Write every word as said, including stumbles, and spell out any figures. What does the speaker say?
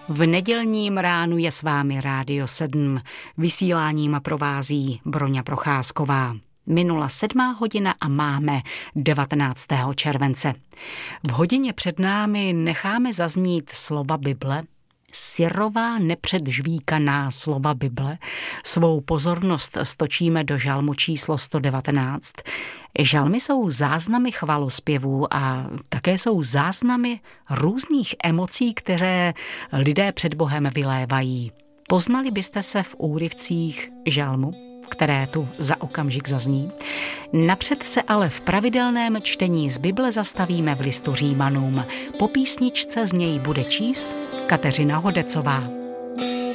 V nedělním ránu je s vámi Rádio sedm. Vysíláním provází Broňa Procházková. Minula sedmá hodina a máme devatenáctého července. V hodině před námi necháme zaznít slova Bible, syrová nepředžvíkaná slova Bible. Svou pozornost stočíme do žalmu číslo sto devatenáct. Žalmy jsou záznamy chvalospěvů a také jsou záznamy různých emocí, které lidé před Bohem vylévají. Poznali byste se v úryvcích žalmu, které tu za okamžik zazní? Napřed se ale v pravidelném čtení z Bible zastavíme v listu Římanům. Po písničce z něj bude číst Kateřina Hodecová.